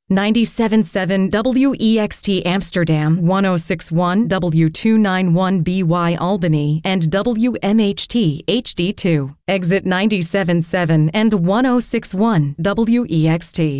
97.7 WEXT Amsterdam, 106.1 W291BY Albany, and WMHT HD2. Exit 97.7 and 106.1 WEXT.